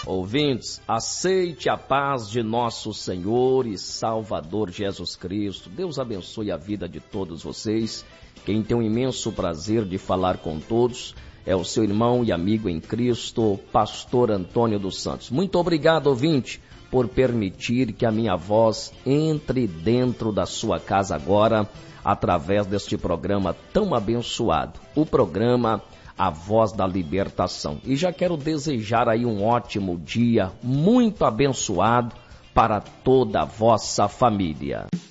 Ouvintes, aceite a paz de nosso Senhor e Salvador Jesus Cristo. Deus abençoe a vida de todos vocês. Quem tem um imenso prazer de falar com todos é o seu irmão e amigo em Cristo, Pastor Antônio dos Santos. Muito obrigado, ouvinte, por permitir que a minha voz entre dentro da sua casa agora, através deste programa tão abençoado, o programa A Voz da Libertação. E já quero desejar aí um ótimo dia, muito abençoado para toda a vossa família.